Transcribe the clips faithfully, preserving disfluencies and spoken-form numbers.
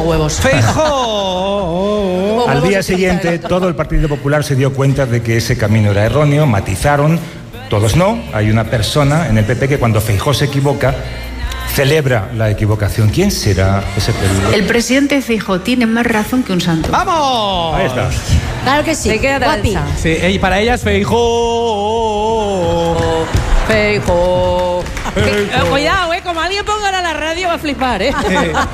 huevos. Feijóo. Al día siguiente, todo el Partido Popular se dio cuenta de que ese camino era erróneo, matizaron, todos no. Hay una persona en el P P que cuando Feijóo se equivoca, celebra la equivocación. ¿Quién será ese peligro? El presidente Feijóo tiene más razón que un santo. ¡Vamos! Ahí está. Claro que sí. Se queda Guapi. danza. Sí, y para ella es Feijóo. Feijóo. Eh, Cuidado, eh, como alguien ponga ahora la radio va a flipar, eh.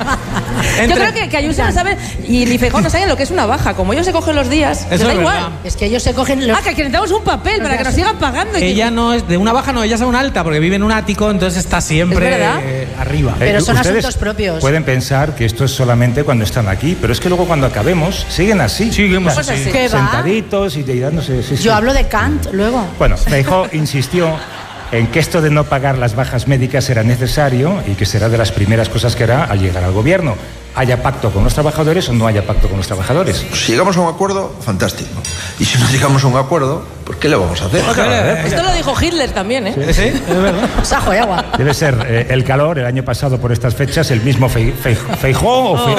Yo Entre- creo que, que Ayuso no sabe y ni Feijóo no saben lo que es una baja. Como ellos se cogen los días, les Eso da es igual. verdad. Es que ellos se cogen los... Ah, que necesitamos un papel para que nos sigan pagando. y que- Ella no es de una baja, no, ella es una alta porque vive en un ático, entonces está siempre ¿Es verdad? eh, arriba. Pero Eh, son ustedes asuntos propios. Pueden pensar que esto es solamente cuando están aquí, pero es que luego cuando acabemos siguen así. Seguimos Pues así. así. ¿Qué va? Sentaditos y dándose. Sí, sí. Yo hablo de Kant luego. Bueno, Feijóo insistió en que esto de no pagar las bajas médicas era necesario y que será de las primeras cosas que hará al llegar al gobierno. Haya pacto con los trabajadores o no haya pacto con los trabajadores. Si llegamos a un acuerdo, fantástico. Y si no llegamos a un acuerdo, pues ¿qué le vamos a hacer? Esto lo dijo Hitler también, eh. Sí, es verdad. Sajo de agua. Debe ser eh, el calor. El año pasado por estas fechas el mismo Fei- Fei- Feijóo o Fei-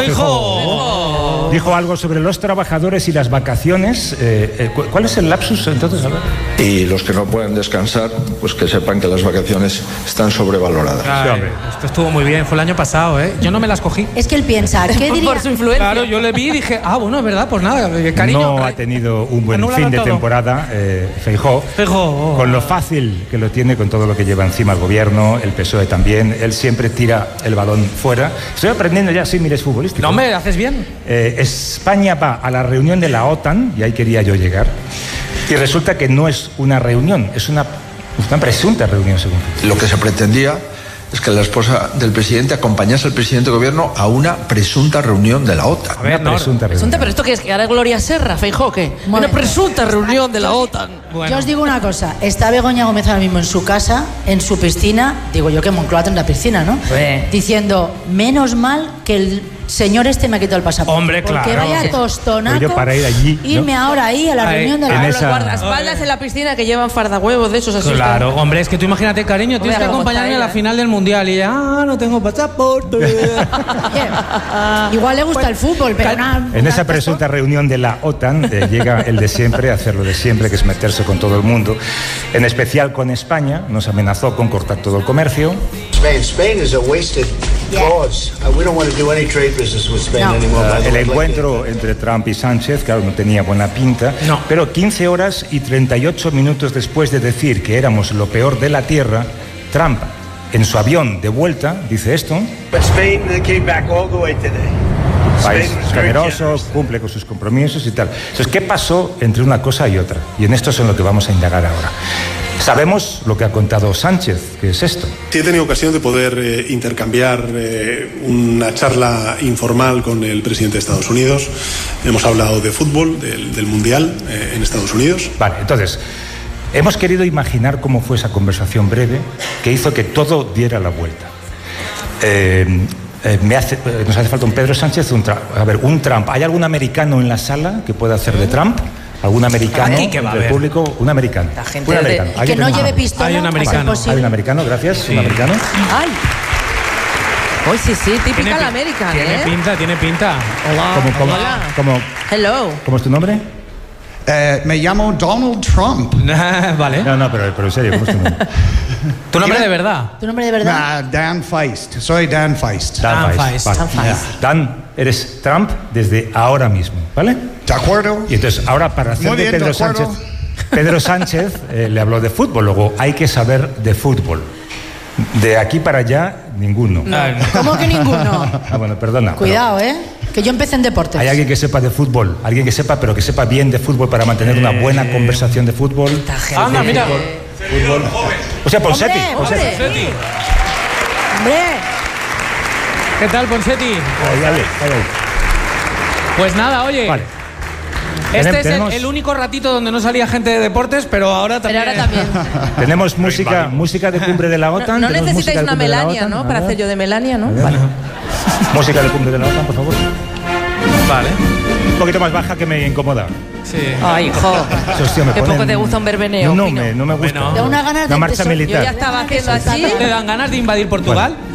Feijóo. dijo algo sobre los trabajadores y las vacaciones. Eh, eh, cu- ¿Cuál es el lapsus entonces? A ver. Y los que no pueden descansar, pues que sepan que las vacaciones están sobrevaloradas. Ay, hombre. esto estuvo muy bien, fue el año pasado, ¿eh? Yo no me las cogí. Es que él piensa, ¿qué diría? Por su influencia. Claro, yo le vi y dije, ah, bueno, es verdad, pues nada, eh, cariño. No ha tenido un buen Anúlalo fin de todo. temporada, eh, Feijóo, Feijóo. con lo fácil que lo tiene, con todo lo que lleva encima el gobierno, el P S O E también. Él siempre tira el balón fuera. Estoy aprendiendo ya, sí, mire, es futbolístico. No me haces bien. Eh, España va a la reunión de la OTAN, y ahí quería yo llegar, y resulta que no es una reunión, es una, una presunta reunión, según. Lo que se pretendía es que la esposa del presidente acompañase al presidente de gobierno a una presunta reunión de la OTAN. A ver, Una no. presunta reunión. Presunta, pero esto que es que ahora Gloria Serra, Feijóo, ¿qué? Una Bueno. presunta reunión de la OTAN. Bueno. Yo os digo una cosa, está Begoña Gómez ahora mismo en su casa, en su piscina, digo yo que Moncloa tendrá piscina, ¿no? Pues. Diciendo, menos mal que el señor este me ha quitado el pasaporte. Hombre, Porque claro. vaya Sí. tostonaco. Pues yo para ir allí, ¿no? Irme ahora ahí a la Ahí, reunión de en la... Ahora esa- los guardaespaldas en la piscina que llevan fardahuevos de esos así. Claro, hombre, es que tú imagínate, cariño, tienes que Hombre, acompañarme a como la está final del mundial y ella, ah, no tengo pasaporte. Oye, igual le gusta el fútbol, pero una, En una- esa presunta reunión de la OTAN eh, llega el de siempre, a hacer lo de siempre, que es meterse con todo el mundo, en especial con España. Nos amenazó con cortar todo el comercio. Spain. Spain is a wasted cause. Uh, we don't want to do any trade business with Spain No. anymore. by the El way. encuentro entre Trump y Sánchez, claro, no tenía buena pinta, No. pero quince horas y treinta y ocho minutos después de decir que éramos lo peor de la Tierra, Trump, en su avión de vuelta, dice esto: But Spain they came back all the way today. país Spain was very generoso, generous. cumple con sus compromisos y tal. Entonces, ¿qué pasó entre una cosa y otra? Y en esto es en lo que vamos a indagar ahora. Sabemos lo que ha contado Sánchez, que es esto. Sí, he tenido ocasión de poder eh, intercambiar eh, una charla informal con el presidente de Estados Unidos. Hemos hablado de fútbol, del, del Mundial eh, en Estados Unidos. Vale, entonces, hemos querido imaginar cómo fue esa conversación breve que hizo que todo diera la vuelta. Eh, eh, me hace, eh, nos hace falta un Pedro Sánchez, un Trump. A ver, un Trump. ¿Hay algún americano en la sala que pueda hacer de Trump? ¿Algún americano Aquí que va a del haber. público? Un americano. La gente un de- americano. que ¿Alguien no tenemos? lleve pistola. Hay un a ser americano. posible. Hay un americano, gracias. Sí. Un americano. ¡Ay! Hoy sí, sí, típica Tiene la pi- América, Tiene ¿eh? pinta, tiene pinta. Hola. ¿Cómo, cómo, Hola. cómo- Hello. cómo es tu nombre? Eh, me llamo Donald Trump. Vale. No, no, pero, pero en serio, ¿cómo es tu nombre? ¿Tu nombre de verdad? ¿Tu nombre de verdad? Ah, Dan Feist. Soy Dan Feist. Dan Feist. Feist. Vale. Dan Feist. Dan, eres Trump desde ahora mismo, ¿vale? ¿De acuerdo? Y entonces, ahora para hacer Muy de bien, Pedro de acuerdo. Sánchez, Pedro Sánchez eh, le habló de fútbol, luego hay que saber de fútbol. De aquí para allá, ninguno. Ah, no. ¿Cómo que ninguno? Ah, bueno, perdona. pero Cuidado, ¿eh? Que yo empecé en deportes. ¿Hay alguien que sepa de fútbol? Alguien que sepa, pero que sepa bien de fútbol para mantener una buena conversación de fútbol. Esta gente. Anda, mira. Fútbol. O sea, Ponseti. Hombre, Ponseti. hombre. Ponseti. ¡Hombre! ¿Qué tal, Ponseti? Ahí, ahí, ahí, ahí. Pues nada, oye. Vale. Este Tenem- es el, tenemos- el único ratito donde no salía gente de deportes, pero ahora Pero también. ahora también. Tenemos música, música de cumbre de la No, OTAN. no tenemos música necesitáis de una cumbre de la Melania, OTAN. ¿no? A Para ver. hacer yo de Melania, ¿no? A ver. Vale. Música de cumbre de la OTAN, por favor. Vale. Un poquito más baja que me incomoda. Sí. Ay, hijo. Eso, tío, me Qué ponen- poco te gusta un verbeneo. No, no, fino. me, no me gusta. Bueno. Da una ganas de Una marcha empezar- militar. Yo ya estaba haciendo así. ¿Te dan ganas de invadir Portugal?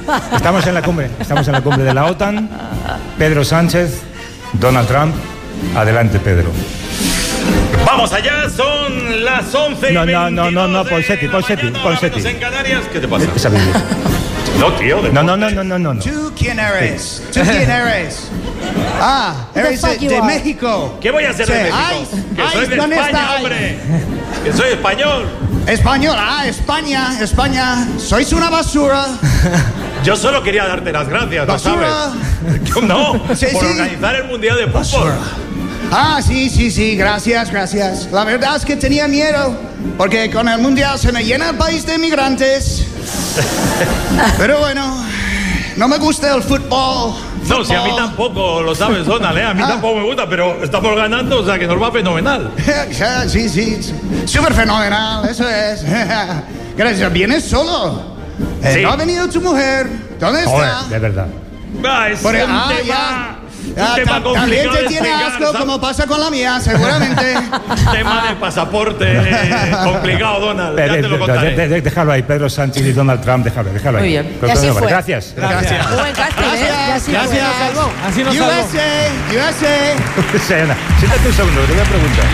Estamos en la cumbre, estamos en la cumbre de la OTAN. Pedro Sánchez, Donald Trump. Adelante, Pedro. Vamos allá, son las once y No, no, no, no, no, veintidós Ponseti, de la Ponseti, mañana, Ponseti. hora menos en Canarias. ¿Qué te pasa? Esa bebida. No, tío. No, no, no, no, no, no. ¿Tú quién eres? ¿Tú quién eres? Ah, Who the eres fuck de, you de are? México. ¿Qué voy a hacer Sí. de México? Ay, que ay, soy de ¿dónde España, está? hombre. Que soy español. Español, ah, España, España. Sois una basura. Yo solo quería darte las gracias, ¿no Basura. sabes? No, Sí, por sí. organizar el Mundial de Fútbol. Basura. Ah, sí, sí, sí, gracias, gracias. La verdad es que tenía miedo, porque con el mundial se me llena el país de migrantes. Pero bueno, no me gusta el fútbol. No, si a mí Fútbol. tampoco, lo sabes, Donald, ¿eh? A mí Ah. tampoco me gusta, pero estamos ganando, o sea que nos va fenomenal. Ya, sí, sí, súper fenomenal, eso es. Gracias, ¿vienes solo? Eh, Sí. ¿No ha venido tu mujer? ¿Dónde Joder, está? de verdad. Ah, es Por- un ah, tema, ya. un Ah, tema ta- también complicado te de tiene explicar, asco, ¿sabes? como pasa con la mía, seguramente. Tema de pasaporte eh, complicado, Donald. Ya Eh, te lo de- contaré. de- de- Déjalo ahí, Pedro Sánchez y Donald Trump, déjalo, déjalo ahí. Muy bien. Con Y así todo, vale. fue. Gracias. Gracias. Muy buen casting, ¿eh? Gracias. Ya sí fue. Así nos salvó. U S A, U S A. Sayona, siéntate un segundo, te voy a preguntar.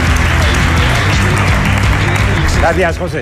Gracias, José.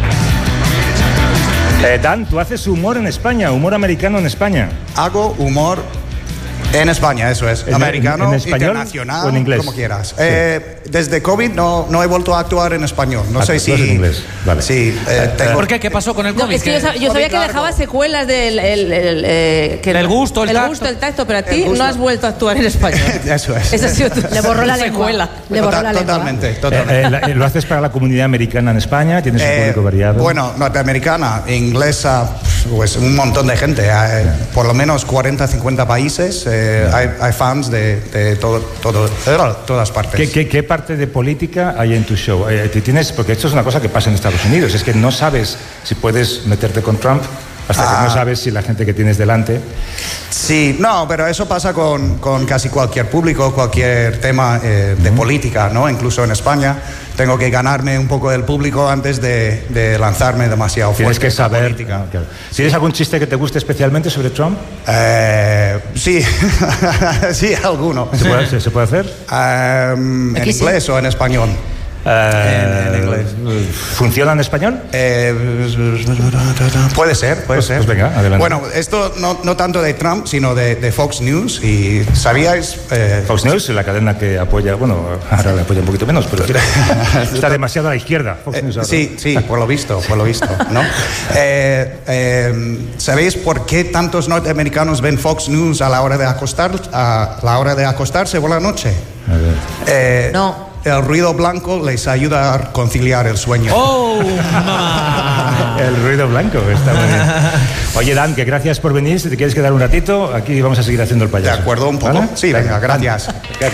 Eh, Dan, tú haces humor en España, humor americano en España. Hago humor en España, eso es. ¿En- Americano, en español internacional, o en inglés? como quieras. Sí. Eh, desde COVID no, no he vuelto a actuar en español. No Ah, sé tú si... haces en inglés, vale. Sí, eh, tengo... ¿Por qué? ¿Qué pasó con el No, COVID? es que yo, ¿Qué? sab- yo sabía que largo. dejaba secuelas del el, el, eh, que El gusto, el el tacto. gusto, el tacto, pero a El ti gusto. no has vuelto a actuar en español. Eso es. Esa ha sido tu Le borró la secuela. lengua. Le borró Tota- la lengua. Totalmente, Eh, totalmente. eh, la- eh, ¿Lo haces para la comunidad americana en España? ¿Tienes un Eh, público variado? Bueno, norteamericana, inglesa, pues un montón de gente. Hay, por lo menos cuarenta, cincuenta países. eh, hay, hay fans de, de todo, todo, de todas partes. ¿Qué, qué, qué parte de política hay en tu show? Eh, ¿te tienes, porque esto es una cosa que pasa en Estados Unidos, es que no sabes si puedes meterte con Trump hasta que Ah. no sabes si la gente que tienes delante... Sí, no, pero eso pasa con, con casi cualquier público, cualquier tema eh, de política, ¿no? Incluso en España tengo que ganarme un poco del público antes de, de lanzarme demasiado Tienes fuerte que en la saber... política. Ah, claro. ¿Tienes algún chiste que te guste especialmente sobre Trump? Eh, sí, sí, alguno. ¿Se puede, se, se puede hacer? Um, ¿En Aquí sí. inglés o en español? Eh, en inglés. ¿Funciona en español? Eh, puede ser, puede Pues- ser. pues venga, adelante. Bueno, esto no, no tanto de Trump, sino de, de Fox News. ¿Y sabíais? eh, Fox News, la cadena que apoya, bueno, ahora le apoya un poquito menos, pero está demasiado a la izquierda. Fox Eh, News ahora. sí, sí, por lo visto, por lo visto, ¿no? Eh, eh, ¿Sabéis por qué tantos norteamericanos ven Fox News a la hora de acostar, a la hora de acostarse por la noche? A ver. Eh, No. El ruido blanco les ayuda a conciliar el sueño. ¡Oh, mamá! El ruido blanco, está muy bien. Oye, Dan, que gracias por venir. Si te quieres quedar un ratito, aquí vamos a seguir haciendo el payaso. ¿De acuerdo un poco? ¿Vale? Sí, venga, gracias. Claro.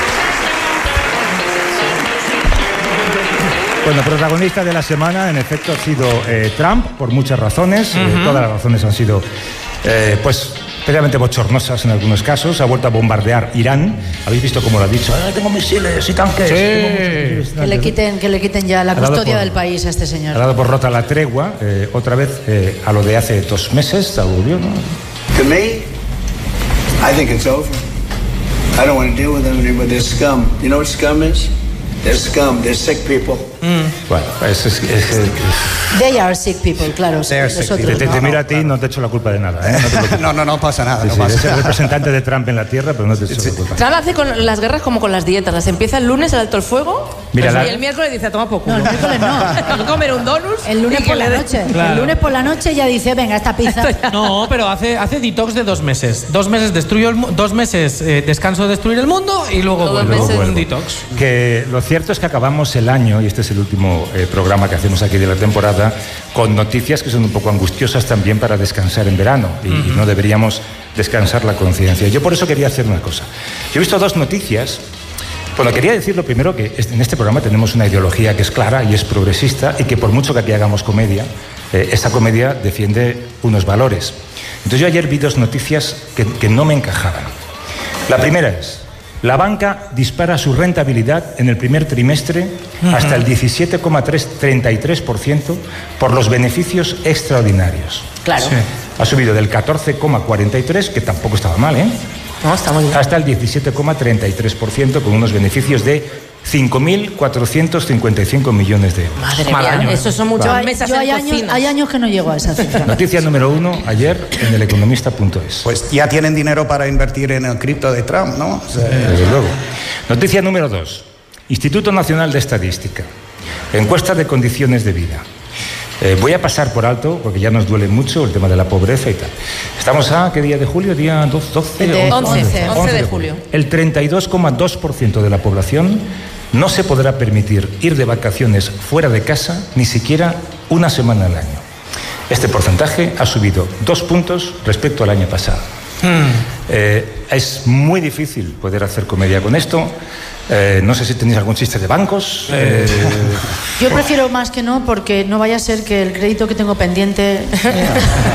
Bueno, protagonista de la semana, en efecto, ha sido eh, Trump, por muchas razones. Eh, todas las razones han sido, eh, pues, especialmente bochornosas en algunos casos. Ha vuelto a bombardear Irán. Habéis visto cómo lo ha dicho. "Ah, tengo misiles y tanques. Sí. tengo muchos misiles y Que le tanques". quiten, que le quiten ya la Ha dado custodia por- del país a este Ha señor. dado por rota la tregua, eh, otra vez eh, a lo de hace dos meses, se volvió, ¿no? To me, I think it's over. I don't want to deal with them anymore. They're scum. You know what scum is? They're scum. They're sick people. Bueno, es, es- es- es- They are sick people, claro. They are sick nosotros, te, te- te ¿no? miro a ti y no te echo la culpa de nada, ¿eh? No te preocupes. No, no, no pasa nada. Sí, no sí, pasa es el nada. representante de Trump en la Tierra, pero no te echo la culpa. Trump hace con las guerras como con las dietas. Las empieza el lunes el alto el fuego. Mira, pues, la- y el miércoles dice, toma poco. No, el miércoles no. Comer un donus. El lunes y que por la le dé- noche. Claro. El lunes por la noche ya dice, venga, esta pizza. No, pero hace, hace detox de dos meses. Dos meses destruyo el mu- dos meses eh, descanso de destruir el mundo y luego Dos vuelvo meses. con un detox. Que lo cierto es que acabamos el año, y este es el último eh, programa que hacemos aquí de la temporada, con noticias que son un poco angustiosas también para descansar en verano, y, y no deberíamos descansar la conciencia. Yo por eso quería hacer una cosa. Yo he visto dos noticias. Bueno, quería decir lo primero que es- en este programa tenemos una ideología que es clara y es progresista, y que por mucho que aquí hagamos comedia, eh, esa comedia defiende unos valores. Entonces yo ayer vi dos noticias que, que no me encajaban. La primera es: la banca dispara su rentabilidad en el primer trimestre hasta el diecisiete coma treinta y tres por ciento por los beneficios extraordinarios. Claro. Sí. Ha subido del catorce coma cuarenta y tres, que tampoco estaba mal, ¿eh? No, está muy bien. Hasta el diecisiete coma treinta y tres por ciento, con unos beneficios de cinco mil cuatrocientos cincuenta y cinco millones de euros. Madre mía, año, ¿eh? eso son muchas Yo, hay, mesas yo en hay, años, cocinas. hay años que no llego a esa cifra. Noticia número uno, ayer, en el economista punto es. Pues ya tienen dinero para invertir en el cripto de Trump, ¿no? O sea, Desde luego. Noticia número dos. Instituto Nacional de Estadística. Encuesta de condiciones de vida. Eh, voy a pasar por alto, porque ya nos duele mucho el tema de la pobreza y tal. Estamos a, ¿qué día de julio? Día doce, De once, once de julio. El treinta y dos coma dos por ciento de la población no se podrá permitir ir de vacaciones fuera de casa ni siquiera una semana al año. Este porcentaje ha subido dos puntos respecto al año pasado. Hmm. Eh, es muy difícil poder hacer comedia con esto. Eh, no sé si tenéis algún chiste de bancos. Eh, Yo prefiero más que no, porque no vaya a ser que el crédito que tengo pendiente... Eh,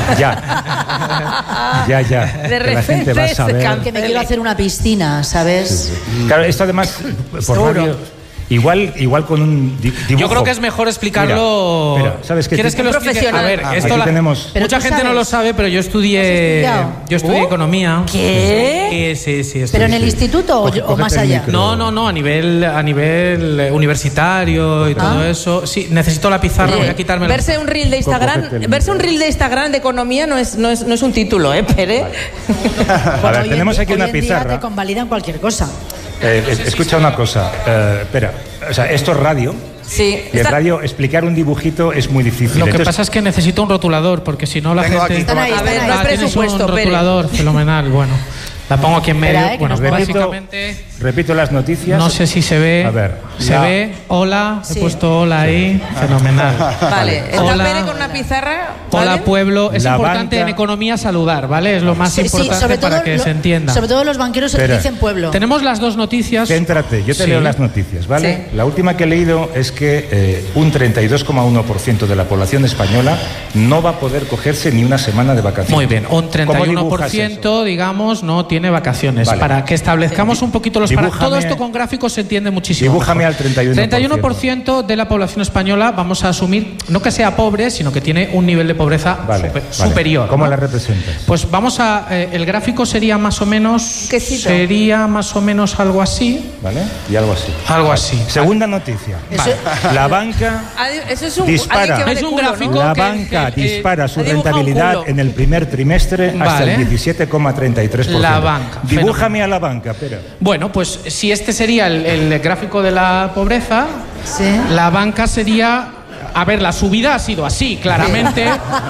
ya, ya, ya. De que la gente va a saber. que me quiero hacer una piscina, ¿sabes? Sí, sí. Claro, esto además, por radio, igual, igual con un di dibujo. Yo creo que es mejor explicarlo. Mira, mira, ¿sabes qué? ¿Quieres que lo explique? A ver, ah, esto la, tenemos... mucha gente no lo sabe, pero yo estudié, yo estudié ¿Oh? economía. ¿Qué? Sí, sí, sí. ¿Pero en el sí. instituto o, o más allá? No, no, no, a nivel, a nivel universitario y todo ah. eso. Sí, necesito la pizarra, voy a quitarme. Verse un reel de Instagram, verse un reel de Instagram de economía no es, no es, no es un título, ¿eh, Pere? Vale. A ver, tenemos aquí una hoy en día pizarra. te convalidan cualquier cosa. Eh, escucha una cosa, eh, espera, o sea, esto es radio. Sí. Y en radio explicar un dibujito es muy difícil. Lo que Entonces, pasa es que necesito un rotulador, porque si no la Tengo gente... aquí, Están ahí, A están ver, ahí. no Ah, tienes presupuesto, un Pere. rotulador, fenomenal, bueno. La pongo aquí en medio. Espera, eh, que bueno, nos repito, básicamente... repito las noticias. No sé si se ve. A ver, ¿Se la- ve? Hola, Sí. he puesto hola ahí. Fenomenal. Vale, está Hola. Pere con una pizarra. Hola, ¿vale? pueblo. Es La importante banca- en economía saludar, ¿vale? Es lo más Sí, sí, importante sobre todo para que lo- se entienda. Sobre todo los banqueros Espera. dicen pueblo. Tenemos las dos noticias. Céntrate, yo te Sí. leo las noticias, ¿vale? Sí. La última que he leído es que eh, un treinta y dos coma uno por ciento de la población española no va a poder cogerse ni una semana de vacaciones. Muy bien, un treinta y ¿Cómo uno por dibujas ciento, digamos, no tiene vacaciones. Vale. Para que establezcamos un poquito los... Para, Dibújame- todo esto con gráficos se entiende muchísimo. Dibújame mejor. al treinta y uno por ciento. treinta y uno por ciento de la población española vamos a asumir, no que sea pobre, sino que tiene un nivel de pobreza Vale, super- vale. superior. ¿Cómo ¿no? la representas? Pues vamos a... eh, el gráfico sería más o menos... Quesito. Sería más o menos algo así. ¿Vale? Y algo así. Algo así. Segunda noticia. Vale. La banca Ah, Eso es un, Dispara. alguien que va Es de un culo, ¿no? gráfico. La que- banca que, eh, dispara su ha dibujado un rentabilidad culo. en el primer trimestre hasta Vale. el diecisiete coma treinta y tres por ciento. La banca, Dibújame a la banca, espera. Bueno, pues si este sería el, el gráfico de la pobreza, Sí. la banca sería... A ver, la subida ha sido así, claramente.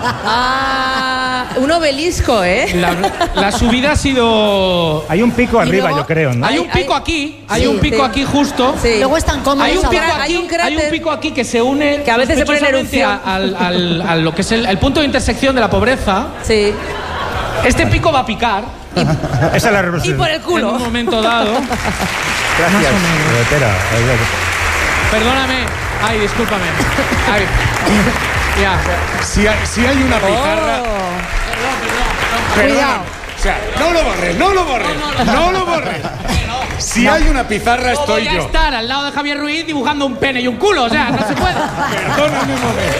Ah, un obelisco, ¿eh? La, la subida ha sido... Hay un pico Y arriba, luego- yo creo, ¿no? Hay un Hay- pico aquí, hay Sí, un pico sí. aquí justo. Sí. Luego están cómodos. Hay un, pico abajo. aquí, Hay un cráter. hay un pico aquí que se une Que a veces se pone en sospechosamente erupción. a, al- al- a lo que es el, el punto de intersección de la pobreza. Sí. Este pico va a picar Esa es la Y representación. por el en culo. un momento dado. Gracias. Más o menos. Eh, espera, eh, Perdóname. Ay, discúlpame. Ay. Ya. Si hay, si hay una pizarra. Perdóname. Cuidado. O sea, no lo borres, no lo borres, no lo borres. Si hay una pizarra, No estoy voy a yo. estar al lado de Javier Ruiz dibujando un pene y un culo, o sea, no se puede. Perdóname un momento.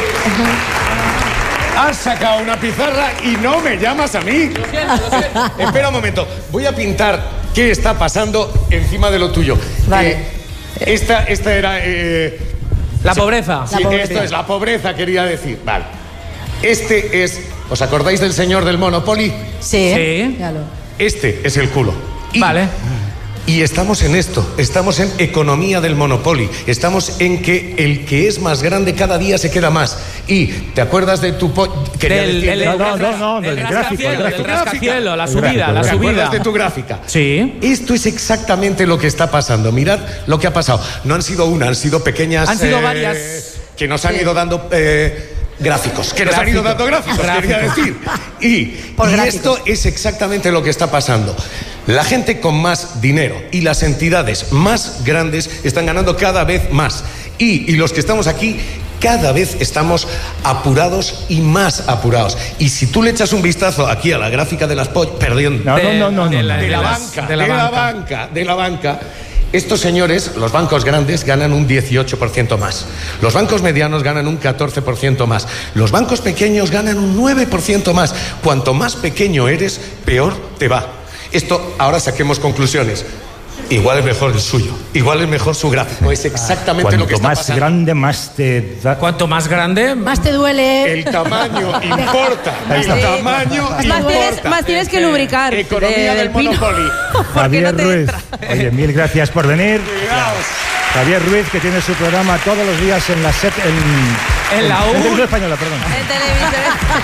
Has sacado una pizarra y no me llamas a mí. Espera un momento. Voy a pintar qué está pasando encima de lo tuyo. Vale. Eh, esta, esta era. eh, La pobreza. sí, esto es la pobreza, quería decir. Vale. Este es. ¿Os acordáis del señor del Monopoly? Sí. Sí. Ya lo- Este es el culo. Y- Vale. Y estamos en esto, estamos en economía del Monopoly, estamos en que el que es más grande cada día se queda más. Y ¿te acuerdas de tu po- quería Del, decir, del- de- No, no, del- no, no, del del gráfico, el rascacielos, gráfico. del rascacielos, la El subida, gráfico, la ¿te acuerdas subida. de tu gráfica? Sí. Esto es exactamente lo que está pasando. Mirad lo que ha pasado. No han sido una, han sido pequeñas. Han sido eh, varias. Que nos han ido dando. eh, Gráficos, que nos han ido dando gráficos, quería decir. Y, Por y gráficos. esto es exactamente lo que está pasando. La gente con más dinero y las entidades más grandes están ganando cada vez más. Y, y los que estamos aquí, cada vez estamos apurados y más apurados. Y si tú le echas un vistazo aquí a la gráfica de las pollas, perdiendo. No, De- no, no, no, de no, la- no. de la las- banca, de de la la banca. banca, de la banca. Estos señores, los bancos grandes, ganan un dieciocho por ciento más. Los bancos medianos ganan un catorce por ciento más. Los bancos pequeños ganan un nueve por ciento más. Cuanto más pequeño eres, peor te va. Esto, ahora saquemos conclusiones. Igual es mejor el suyo, igual es mejor su gráfico, es exactamente Cuanto lo que está más pasando. grande, más te da... Cuanto más grande, Más te duele. El tamaño importa, el Sí. tamaño Más tienes, importa. más tienes que lubricar. Economía de- del del pino. Monopoly. Porque Javier no te Ruiz. entra. Oye, mil gracias por venir. Cuidaos. Javier Ruiz, que tiene su programa todos los días en la set, en, En la U. en Televisión Española, perdón. En televisión.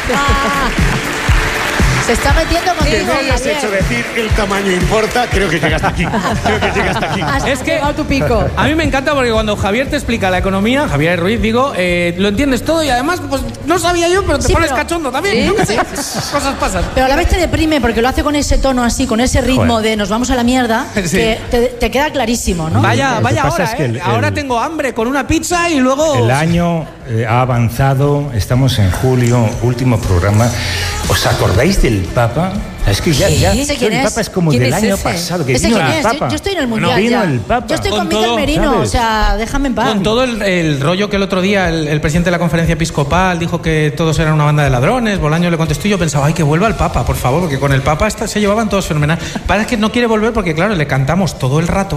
Se está metiendo Que contigo, me hayas Javier. hecho decir el tamaño importa, creo que llega hasta aquí. Creo que llega hasta aquí. Has Es que- pegado tu pico. a mí me encanta porque cuando Javier te explica la economía, Javier Ruiz, digo, eh, lo entiendes todo y además, pues no sabía yo, pero te Sí, pones pero- cachondo también. Sí, Yo qué sé, sí, cosas pasan. Pero a la vez te deprime porque lo hace con ese tono así, con ese ritmo Joder. de nos vamos a la mierda, Sí. que te, te queda clarísimo, ¿no? Vaya, Lo que vaya pasa ahora, es que ¿eh? el- Ahora el- tengo hambre con una pizza y luego... El año eh, ha avanzado, estamos en julio, último programa. ¿Os acordáis del Papa? Es que ya, ya ¿Ese quién el es? Papa es como ¿Quién del es año ese? pasado, que ¿Ese vino quién el es? Papa. Yo, yo estoy en el Bueno, mundial vino ya. el Papa. Yo estoy con, Con Miquel todo, Merino, ¿sabes? o sea, déjame en paz. Con todo el, el rollo que el otro día el, el presidente de la conferencia episcopal dijo que todos eran una banda de ladrones, Bolaño le contestó y yo pensaba, ay, que vuelva el Papa, por favor, porque con el Papa esta- se llevaban todos fenomenal. Parece que no quiere volver porque, claro, le cantamos todo el rato.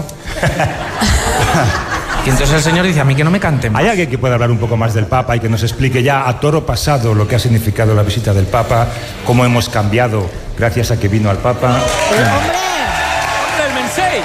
Y entonces el señor dice, a mí que no me canten más. ¿Hay alguien que pueda hablar un poco más del Papa y que nos explique ya a toro pasado lo que ha significado la visita del Papa, cómo hemos cambiado gracias a que vino al Papa? ¡Hombre, el Mensei!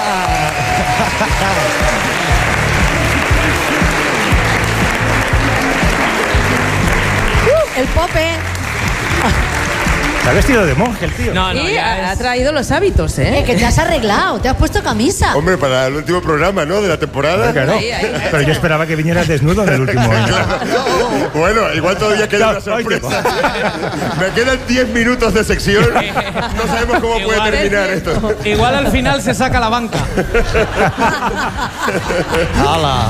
El Pope. Se ha vestido de monje el tío. No, no, Y ya ha, ha es- traído los hábitos, ¿eh? Eh, que te has arreglado, te has puesto camisa. Hombre, para el último programa, ¿no? De la temporada. Claro. Ahí, ahí, ahí. Pero yo esperaba que vinieras desnudo en el último año. Bueno, igual todavía queda una Claro, sorpresa. Me quedan diez minutos de sección. No sabemos cómo puede Igual- terminar esto. Igual al final se saca la banca. ¡Hala!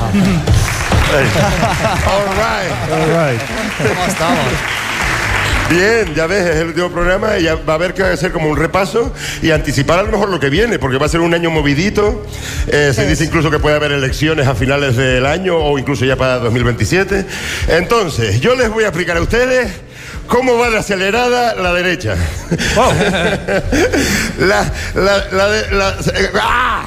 All right. All right. ¿Cómo estamos? Bien, ya ves, es el último programa y ya va a haber que hacer como un repaso y anticipar a lo mejor lo que viene, porque va a ser un año movidito. Eh, se dice incluso que puede haber elecciones a finales del año o incluso ya para dos mil veintisiete. Entonces, yo les voy a explicar a ustedes cómo va de acelerada la derecha. Oh. La, la, la, de- la- ¡Ah!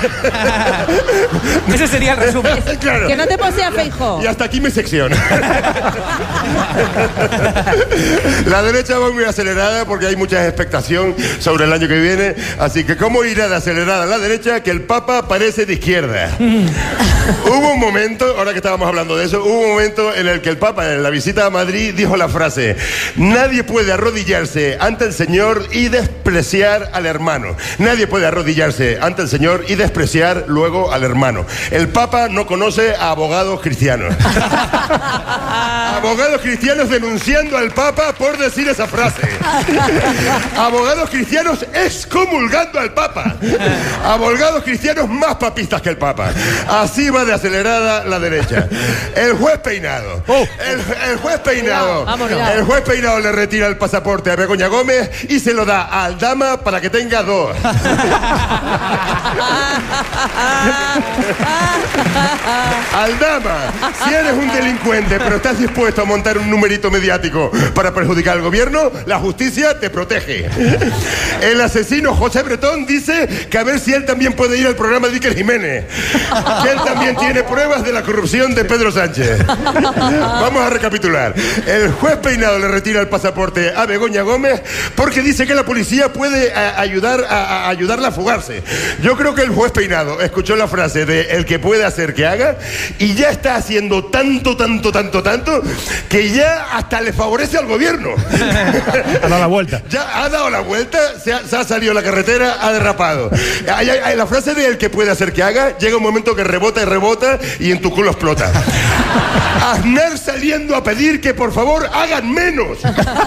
Ese sería el resumen. Claro. Que no te posea Feijóo. Y hasta aquí mi sección. La derecha va muy acelerada porque hay mucha expectación sobre el año que viene. Así que, ¿cómo irá de acelerada la derecha? Que el Papa parece de izquierda. Hubo un momento, ahora que estábamos hablando de eso, hubo un momento en el que el Papa, en la visita a Madrid, dijo la frase: nadie puede arrodillarse ante el Señor y despreciar al hermano. Nadie puede arrodillarse ante el Señor y despreciar luego al hermano. El Papa no conoce a abogados cristianos. Abogados cristianos denunciando al Papa por decir esa frase. Abogados cristianos excomulgando al Papa. Abogados cristianos más papistas que el Papa. Así va de acelerada la derecha. El juez Peinado. El, el juez Peinado. Vámonos. El juez Peinado le retira el pasaporte a Begoña Gómez y se lo da a Aldama para que tenga dos. Aldama, si eres un delincuente pero estás dispuesto a montar un numerito mediático para perjudicar al gobierno, la justicia te protege. El asesino José Bretón dice que a ver si él también puede ir al programa de Iker Jiménez, que él también tiene pruebas de la corrupción de Pedro Sánchez. Vamos a recapitular. El juez Peinado le retira el pasaporte a Begoña Gómez porque dice que la policía puede a, ayudar a, a ayudarla a fugarse. Yo creo que el juez Peinado escuchó la frase de el que puede hacer que haga y ya está haciendo tanto, tanto, tanto, tanto que ya hasta le favorece al gobierno. Ha dado la vuelta. Ya ha dado la vuelta, se ha, se ha salido a la carretera, ha derrapado. Hay, hay- hay la frase de el que puede hacer que haga, llega un momento que rebota y rebota y en tu culo explota. Aznar saliendo a pedir que por favor hagan menos.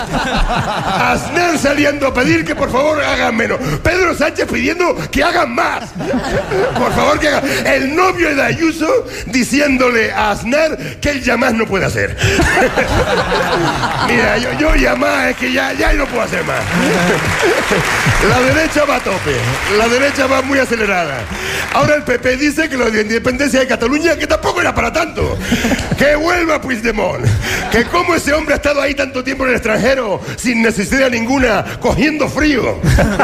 Aznar saliendo a pedir que por favor hagan menos. Pedro Sánchez pidiendo que hagan más. Por favor que hagan. El novio de Ayuso diciéndole a Aznar que él ya más no puede hacer. Mira, yo, yo ya más, es que ya, ya no puedo hacer más. La derecha va a tope. La derecha va muy acelerada. Ahora el P P dice que lo de independencia de Cataluña, que tampoco era para tanto. Que vuelva Puigdemont. Que como ese hombre ha estado ahí tanto tiempo en el extranjero, sin necesidad ninguna, cogiendo frío.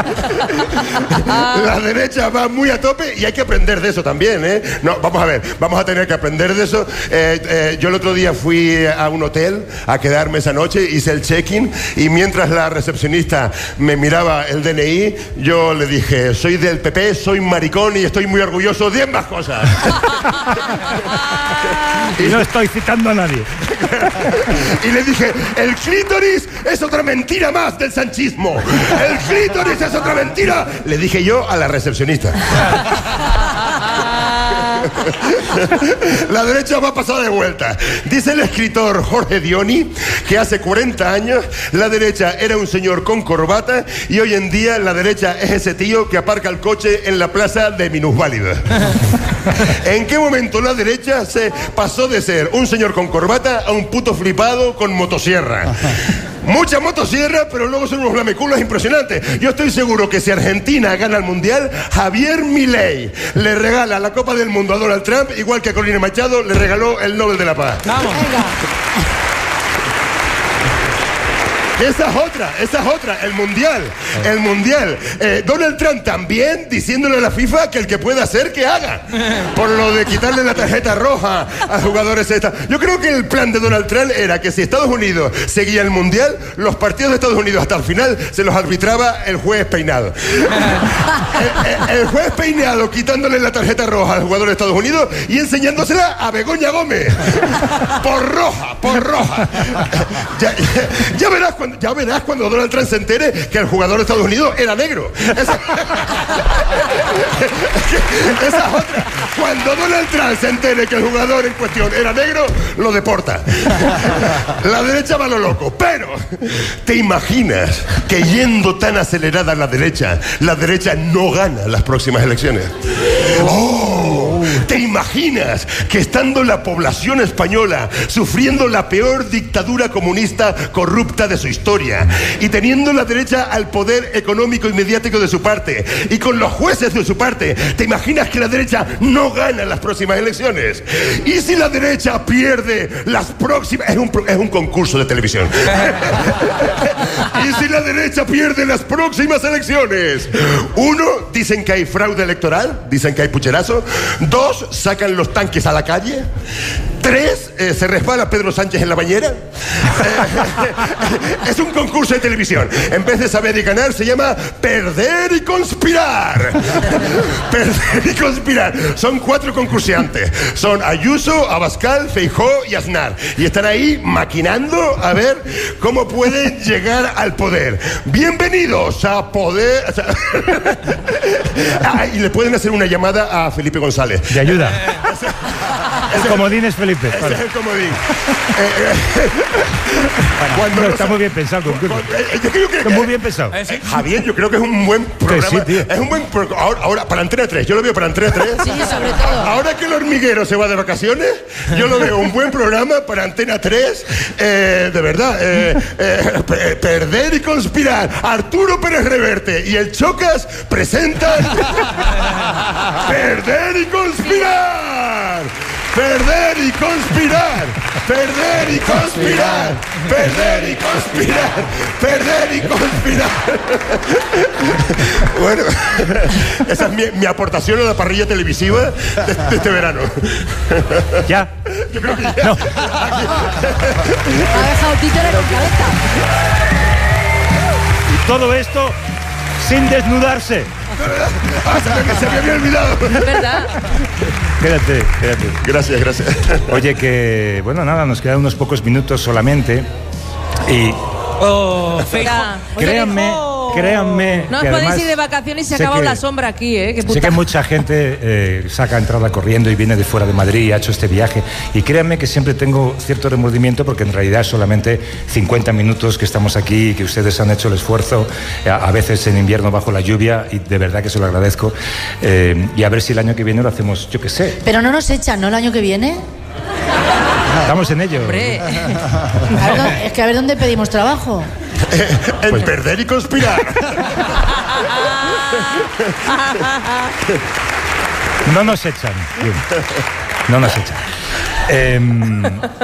La derecha va muy a tope y hay que aprender de eso también, ¿eh? No, vamos a ver, vamos a tener que aprender de eso. Eh, eh, yo el otro día fui a un hotel a quedarme esa noche, hice el check-in y mientras la recepcionista me miraba el D N I, yo le dije, soy del P P, soy maricón y estoy muy orgulloso de ambas cosas. Y no estoy citando a nadie. Y le dije, el clítoris es otra mentira más del sanchismo. El clítoris es otra mentira. Le dije yo a la recepcionista. La derecha va pasada de vuelta. Dice el escritor Jorge Dioni que hace cuarenta años la derecha era un señor con corbata y hoy en día la derecha es ese tío que aparca el coche en la plaza de minusválidos. ¿En qué momento la derecha se pasó de ser un señor con corbata a un puto flipado con motosierra? Mucha motosierra, pero luego son unos lameculos impresionantes. Yo estoy seguro que si Argentina gana el Mundial, Javier Milei le regala la Copa del Mundo a Donald Trump, igual que a Corina Machado le regaló el Nobel de la Paz. ¡Vamos! Esa es otra, esa es otra, el Mundial, el Mundial. Eh, Donald Trump también diciéndole a la FIFA que el que pueda hacer, que haga. Por lo de quitarle la tarjeta roja a jugadores esta. Yo creo que el plan de Donald Trump era que si Estados Unidos seguía el Mundial, los partidos de Estados Unidos hasta el final se los arbitraba el juez Peinado. El, el, el juez Peinado quitándole la tarjeta roja al jugador de Estados Unidos y enseñándosela a Begoña Gómez. Por roja, por roja. Ya, ya, ya verás cuando Ya verás cuando Donald Trump se entere que el jugador de Estados Unidos era negro. Esa, esa es otra. Cuando Donald Trump se entere que el jugador en cuestión era negro, lo deporta. La derecha va a lo loco. Pero, ¿te imaginas que yendo tan acelerada la derecha, la derecha no gana las próximas elecciones? ¡Oh! ¿Te imaginas que estando la población española sufriendo la peor dictadura comunista corrupta de su historia y teniendo la derecha al poder económico y mediático de su parte y con los jueces de su parte, ¿te imaginas que la derecha no gana las próximas elecciones? ¿Y si la derecha pierde las próximas? Es un, es un concurso de televisión. ¿Y si la derecha pierde las próximas elecciones? Uno, dicen que hay fraude electoral, dicen que hay pucherazo. Dos, sacan los tanques a la calle. Tres, eh, se resbala Pedro Sánchez en la bañera. Eh, es un concurso de televisión. En vez de saber y ganar, se llama perder y conspirar. Perder y conspirar. Son cuatro concursantes. Son Ayuso, Abascal, Feijóo y Aznar. Y están ahí maquinando a ver cómo pueden llegar al poder. Bienvenidos a poder... Ah, y le pueden hacer una llamada a Felipe González. De ayuda. El comodín es Felipe. Ese vale. Es el comodín. eh, eh, Cuando no, está muy bien pensado. Cuando, eh, yo creo que, está muy bien pensado. Eh, sí. Javier, yo creo que es un buen programa. Sí, tío. Es un buen pro, ahora, ahora, para Antena tres, yo lo veo para Antena tres. Sí, sobre todo. Ahora que el hormiguero se va de vacaciones, yo lo veo un buen programa para Antena tres. Eh, de verdad. Eh, eh, pe perder y conspirar. Arturo Pérez Reverte y el Chocas presentan Perder y conspirar. Perder y conspirar, perder y conspirar, perder y conspirar, perder y conspirar. Bueno, esa es mi, mi aportación a la parrilla televisiva de, de este verano. ¿Ya? Yo creo que ya. Ha No. dejado títere con cabeza. Y todo esto sin desnudarse. Ah, se, me, se me había olvidado. Es verdad. Quédate, quédate. Gracias, gracias. Oye, que, bueno, nada, nos quedan unos pocos minutos solamente. Y... Oh, créanme, créanme No os que podéis además ir de vacaciones y se ha sé acabado que- la sombra aquí, ¿eh? Qué Sé puta. que mucha gente eh, saca entrada corriendo y viene de fuera de Madrid y ha hecho este viaje. Y créanme que siempre tengo cierto remordimiento porque en realidad es solamente cincuenta minutos que estamos aquí y que ustedes han hecho el esfuerzo, a, a veces en invierno bajo la lluvia, y de verdad que se lo agradezco. Eh, y a ver si el año que viene lo hacemos, yo qué sé. Pero no nos echan, ¿no? El año que viene. Estamos en ello. Hombre. A ver, ¿dó- es que a ver dónde pedimos trabajo. En perder y conspirar. No nos echan. Bien. No nos echan. Em,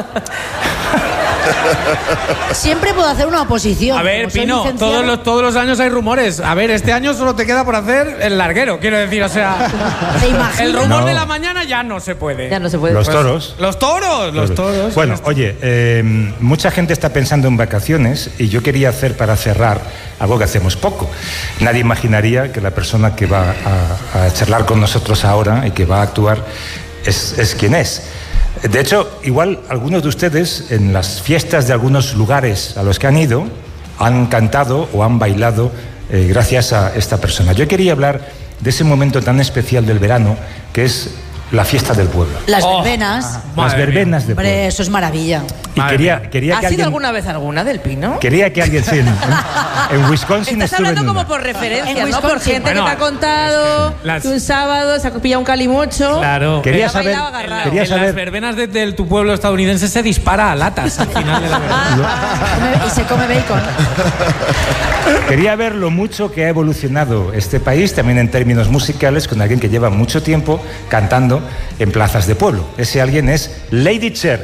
Siempre puedo hacer una oposición. A ver, Como soy Pino, licenciada. todos los, todos los años hay rumores. A ver, este año solo te queda por hacer el larguero, quiero decir, o sea... ¿Te imaginas? El rumor No. de la mañana ya no se puede. Ya no se puede. los Pues- toros. Los toros, los toros. Bueno, oye, eh, mucha gente está pensando en vacaciones y yo quería hacer para cerrar algo que hacemos poco. Nadie imaginaría que la persona que va a, a charlar con nosotros ahora y que va a actuar es, es quien es. De hecho, igual algunos de ustedes en las fiestas de algunos lugares a los que han ido han cantado o han bailado eh, gracias a esta persona. Yo quería hablar de ese momento tan especial del verano que es la fiesta del pueblo. Las Oh. verbenas. Las Madre verbenas de pueblo. Hombre, eso es maravilla. Y Madre quería, mía. quería ¿Has que sido alguien... alguna vez alguna del Pino? Quería que alguien, sí, en, en Wisconsin Estás estuve hablando en como una. por referencias, En ¿no? Por Wisconsin. gente Bueno, que te ha contado las- que un sábado se ha pillado un calimocho. Claro. Quería Ha saber, bailado agarrado. quería en saber, las verbenas de, de tu pueblo estadounidense se dispara a latas al final de la verbena. Come- Y se come bacon. quería ver lo mucho que ha evolucionado este país, también en términos musicales, con alguien que lleva mucho tiempo cantando en plazas de pueblo. Ese alguien es Lady Cherry.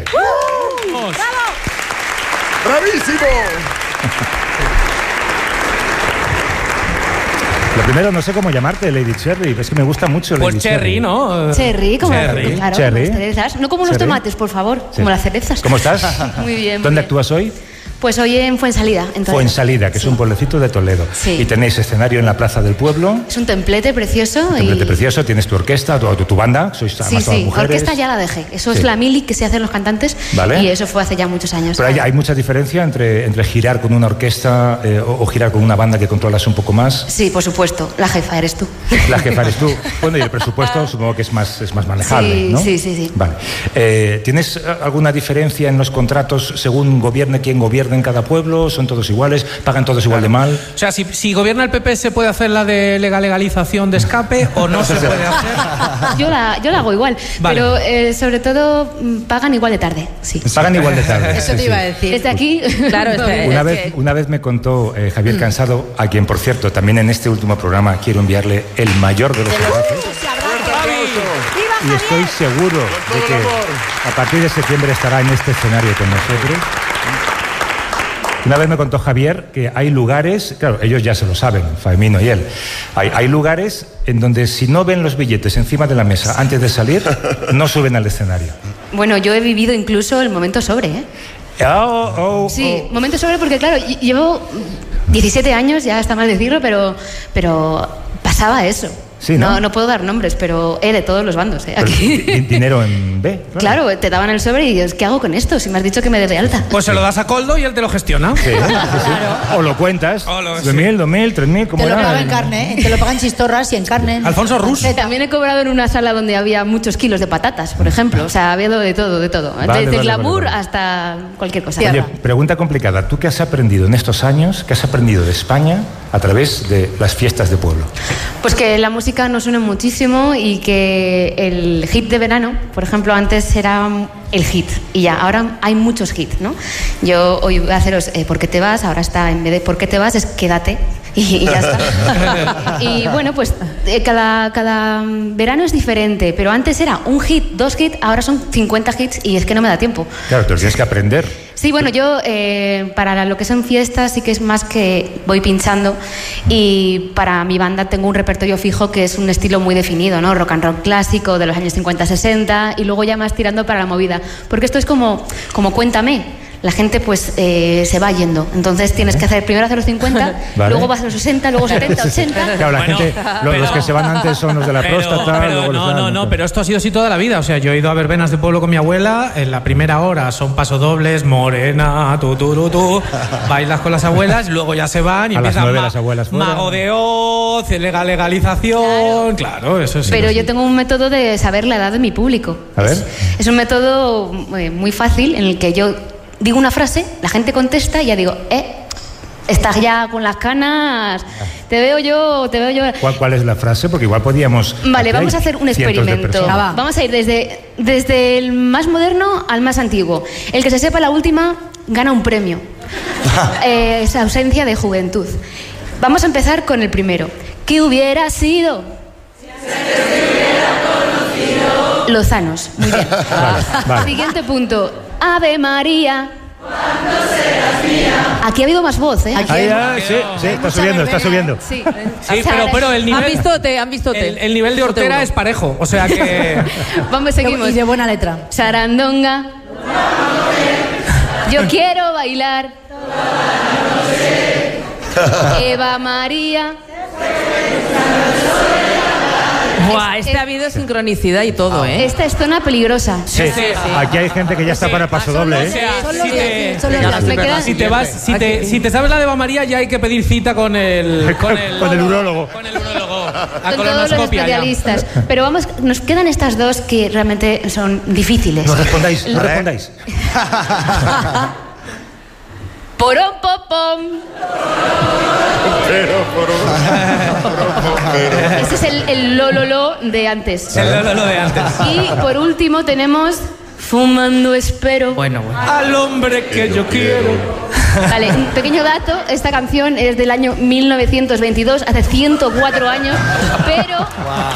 ¡Bravísimo! Lo primero, no sé cómo llamarte, Lady Cherry. Es que me gusta mucho Lady Pues Cherry, ¿no? Cherry, como Cherry. claro, Cherry. como las cerezas. No como los Cherry. tomates, por favor, Sí. como las cerezas. ¿Cómo estás? Muy bien. muy ¿Dónde bien. actúas hoy? Pues hoy en Fuensalida, en Toledo. Fuensalida, que es un pueblecito de Toledo. Sí. Y tenéis escenario en la Plaza del Pueblo. Es un templete precioso. Templete y... precioso, tienes tu orquesta, tu, tu banda, sois Sí, además todas sí, mujeres. orquesta ya la dejé. Eso Sí. es la mili que se hacen los cantantes. Vale. Y eso fue hace ya muchos años. Pero hay, hay mucha diferencia entre, entre girar con una orquesta eh, o, o girar con una banda que controlas un poco más. Sí, por supuesto. La jefa eres tú. La jefa eres tú. Bueno, y el presupuesto supongo que es más, es más manejable, Sí, ¿no? sí, sí, sí. Vale. Eh, ¿Tienes eh, alguna diferencia en los contratos según gobierne quien gobierne en cada pueblo? ¿Son todos iguales? ¿Pagan todos igual de mal? O sea, si, si gobierna el P P, ¿se puede hacer la de legal legalización de escape o no se puede hacer? Yo la, yo la hago igual. Vale. Pero eh, sobre todo mm, pagan igual de tarde. Sí. Pagan igual de tarde. Eso sí, te iba a sí. decir. Desde aquí. Claro, este- Una es vez, que- una vez me contó eh, Javier Cansado, a quien, por cierto, también en este último programa quiero enviarle el mayor de los abrazos. Y estoy seguro de que a partir de septiembre estará en este escenario con nosotros. Una vez me contó Javier que hay lugares, claro, ellos ya se lo saben, Faemino y él, hay, hay lugares en donde si no ven los billetes encima de la mesa antes de salir, no suben al escenario. Bueno, yo he vivido incluso el momento sobre, ¿eh? Oh, oh, Sí, oh. momento sobre porque, claro, ll- llevo diecisiete años, ya está mal decirlo, pero, pero pasaba eso. Sí, ¿no? no, no puedo dar nombres, pero he de todos los bandos, ¿eh? Pero Aquí. di- dinero en B. Claro, te daban el sobre y dices, ¿qué hago con esto? Si me has dicho que me des de alta. Pues se lo das a Coldo y él te lo gestiona. Sí, sí, sí. O lo cuentas. O lo- Dos sí. mil, dos mil, tres mil, como Te lo era. pagan en carne, ¿eh? Te lo pagan chistorras y en carne. Alfonso Rus. Eh, También he cobrado en una sala donde había muchos kilos de patatas, por ejemplo. O sea, ha habido de todo, de todo. Vale, Desde vale, glamour vale, vale. hasta cualquier cosa. Oye, pregunta complicada. ¿Tú qué has aprendido en estos años? ¿Qué has aprendido de España a través de las fiestas de pueblo? Pues que la música nos une muchísimo y que el hit de verano, por ejemplo, antes era el hit y ya, ahora hay muchos hits, ¿no? Yo hoy voy a haceros eh, ¿por qué te vas? Ahora está, en vez de ¿por qué te vas? Es quédate y, y ya está. Y bueno, pues eh, cada, cada verano es diferente, pero antes era un hit, dos hits, ahora son cincuenta hits y es que no me da tiempo. Claro, te lo tienes que aprender. Sí, bueno, yo eh, para lo que son fiestas sí que es más que voy pinchando y para mi banda tengo un repertorio fijo que es un estilo muy definido, ¿no? Rock and roll clásico de los años cincuenta sesenta y luego ya más tirando para la movida, porque esto es como, como Cuéntame. la gente pues eh, se va yendo. Entonces tienes que hacer primero hacer los cincuenta, Vale. luego vas a los sesenta, luego setenta, ochenta. Claro, la Bueno, gente, lo- pero- los que se van antes son los de la Pero- próstata. pero luego los no, de la- no, no, pero esto ha sido así toda la vida. O sea, yo he ido a verbenas de pueblo con mi abuela. En la primera hora son pasodobles, morena, tu, tu, tu, tu. Bailas con las abuelas, luego ya se van y A las empiezan nueve ma- las abuelas fuera. mago de Oz, legal, legalización. Claro, eso sí. Pero sí. yo tengo un método de saber la edad de mi público. A ver. Es un método eh, muy fácil en el que yo digo una frase, la gente contesta y ya digo, eh, estás ya con las canas, te veo yo, te veo yo. ¿Cuál, ¿Cuál es la frase? Porque igual podíamos... Vale, aquí vamos a hay hacer un cientos de experimento. personas. Va. Vamos a ir desde, desde el más moderno al más antiguo. El que se sepa la última gana un premio. Eh, esa ausencia de juventud. Vamos a empezar con el primero. ¿Qué hubiera sido? Lozanos. Muy bien. Vale, vale. Siguiente punto. Ave María. Aquí ha habido más voz, ¿eh? Aquí Ahí, hay- ah, sí, sí, está subiendo, está subiendo. Sí, Sí, pero, pero el nivel. Han vistote, han vistote. El, el nivel de hortera es parejo. O sea que. Vamos, seguimos. Y de buena letra. Sarandonga. Yo quiero bailar. Eva María. Buah, este ha habido sincronicidad y todo, ¿eh? Esta es zona peligrosa. Sí, aquí hay gente que ya está para paso doble, O ¿eh? sea, Son si los te, de- son los Ya, de- me queda- si te vas, si te, si te sabes la de Eva María, ya hay que pedir cita con el con el, Con el urólogo. con el urólogo. La Con todos los colonoscopia ya. especialistas. Pero vamos, nos quedan estas dos que realmente son difíciles. No respondáis, no A ver. respondáis. Porón, popom. Ese es el, el lololo de antes. El lo, lo- lo de antes. Y por último tenemos Fumando Espero. Bueno, bueno. Al hombre que yo quiero. Vale, un pequeño dato, esta canción es del año mil novecientos veintidós, hace ciento cuatro años, pero...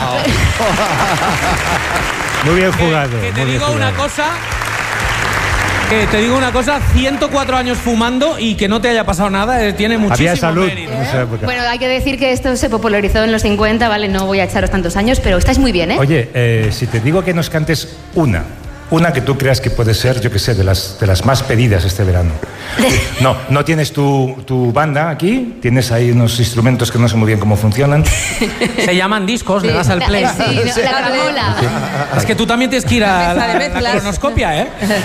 Muy bien jugado. Que te muy bien digo una jugado. cosa. Que te digo una cosa, ciento cuatro años fumando y que no te haya pasado nada, eh, tiene muchísimo Había salud mérito. en esa época. Bueno, hay que decir que esto se popularizó en los cincuenta, ¿vale? No voy a echaros tantos años, pero estáis muy bien, ¿eh? Oye, eh, si te digo que nos cantes una, una que tú creas que puede ser, yo que sé, de las, de las más pedidas este verano. No, no tienes tu, tu banda aquí, tienes ahí unos instrumentos que no sé muy bien cómo funcionan. Se llaman discos, le das al play. Sí, no, la caramola. Es que tú también tienes que ir a Mezcla de la, la mezclas. colonoscopia, ¿eh?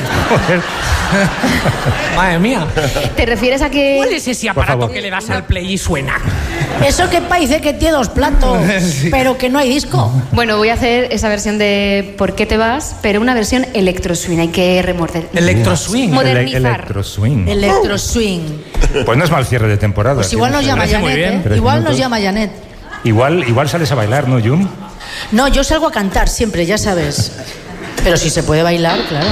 Madre mía. ¿Te refieres a que...? ¿Cuál es ese Por aparato favor. que le das al play y suena? Eso que parece que tiene dos platos, pero que no hay disco. Bueno, voy a hacer esa versión de ¿Por qué te vas? Pero una versión electro swing, hay que remorder. Electro swing. Modernizar. Ele- electro swing. Electro swing. Pues no es mal cierre de temporada. Pues igual nos Tienes, llama eh, parece muy Janet, bien. ¿eh? Tres Igual nos minutos. llama Janet. Igual, igual sales a bailar, ¿no, Jun? No, yo salgo a cantar siempre, ya sabes. Pero si se puede bailar, claro.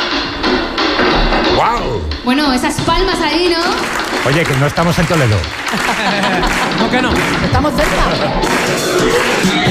¡Wow! Bueno, esas palmas ahí, ¿no? Oye, que no estamos en Toledo. No, que no. Estamos cerca.